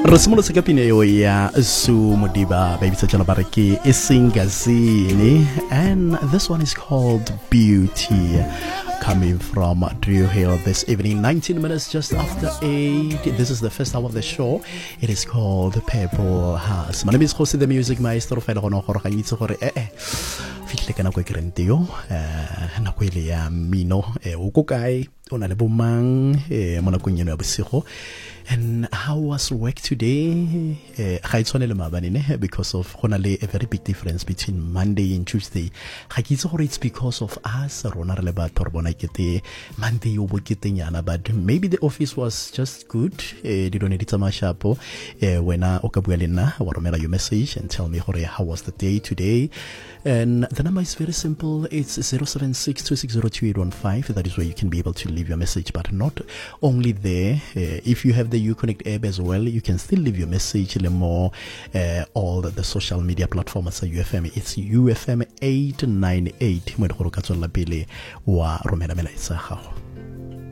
Re simolotse ka pina eo ya Su Modiba ba bitsa jana ba re ke Isingazini, and this one is called Beauty, coming from Drew Hill this evening, 19 minutes just after 8. This is the first hour of the show. It is called Purple Hearts. My name is Jose, the music maestro. Fela go no go ga itse gore fitlhe kana go kerenteo nako ile ya mino o go kae o na le bomang mo nakong eno ya bosigo. And how was work today? Ga itshwane le mabane ne, because of gona le a very big difference between Monday and Tuesday. Ga ke itse gore it's because of us rona re le batho re bona kete Monday o boketenyana, but maybe the office was just good. Di done ditsamaya shapo wena o ka bua le nna wa romela your message and tell me gore how was the day today. And the number is very simple. It's 0762602815. That is where you can be able to leave your message, but not only there. If you have the Uconnect app as well, you can still leave your message more all the social media platforms at UFM. It's UFM 898 mo go ka tswela pele wa romela melaetsa gago.